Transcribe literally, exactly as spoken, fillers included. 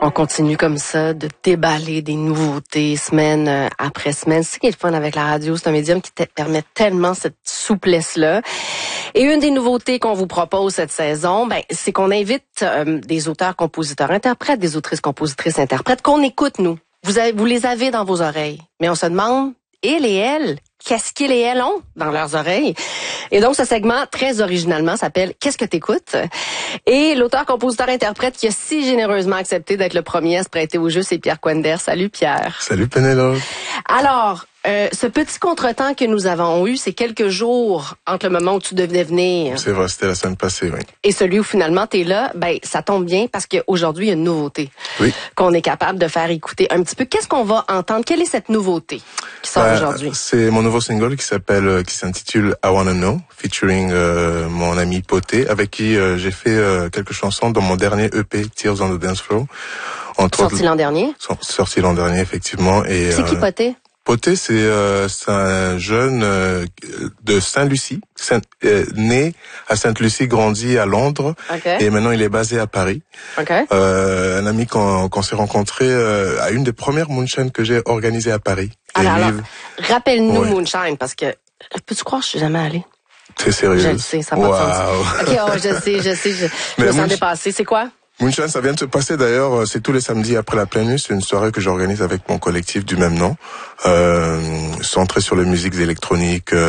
On continue comme ça de déballer des nouveautés semaine euh, après semaine. C'est ce qui est le fun avec la radio. C'est un médium qui te permet tellement cette souplesse-là. Et une des nouveautés qu'on vous propose cette saison, ben, c'est qu'on invite euh, des auteurs, compositeurs, interprètes, des autrices, compositrices, interprètes, qu'on écoute, nous. Vous, avez, vous les avez dans vos oreilles. Mais on se demande, ils et elles, qu'est-ce qu'ils et elles ont dans leurs oreilles? Et donc, ce segment, très originalement, s'appelle « Qu'est-ce que t'écoutes ?» Et l'auteur, compositeur, interprète qui a si généreusement accepté d'être le premier à se prêter au jeu, c'est Pierre Quender. Salut, Pierre. Salut, Pénélope. Alors, euh, ce petit contretemps que nous avons eu, c'est quelques jours entre le moment où tu devais venir. C'est vrai, c'était la semaine passée, oui. Et celui où finalement t'es là, ben ça tombe bien parce qu'aujourd'hui, il y a une nouveauté. Oui. Qu'on est capable de faire écouter un petit peu. Qu'est-ce qu'on va entendre? Quelle est cette nouveauté qui sort bah, aujourd'hui? C'est mon nouveau single qui s'appelle, qui s'intitule I Wanna Know, featuring euh, mon ami Poté, avec qui euh, j'ai fait euh, quelques chansons dans mon dernier E P, Tears on the Dance Floor. Entre Sorti l'an dernier? Sorti l'an dernier, effectivement. Et c'est qui Poté? Poté, c'est euh, un jeune euh, de Saint-Lucie, Saint, euh, né à Sainte-Lucie, grandi à Londres, okay. Et maintenant il est basé à Paris. Okay. Euh, un ami qu'on qu'on s'est rencontré euh, à une des premières Moonshine que j'ai organisées à Paris. Alors, alors rappelle-nous ouais. Moonshine, parce que peux-tu croire que je suis jamais allée? C'est sérieux? Je le sais, ça m'a wow. fait Ok, oh, je sais, je sais, je, je me sens dépassée. C'est quoi? Moonshine, ça vient de se passer d'ailleurs, c'est tous les samedis après la pleine nuit, c'est une soirée que j'organise avec mon collectif du même nom, euh, centré sur les musiques électroniques,